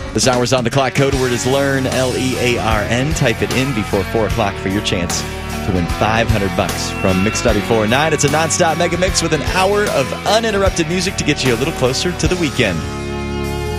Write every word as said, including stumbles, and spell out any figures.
This hour's on the clock. Code word is LEARN, L E A R N. Type it in before four o'clock for your chance to win five hundred bucks from Mix ninety-four point nine. It's a nonstop mega mix with an hour of uninterrupted music to get you a little closer to the weekend.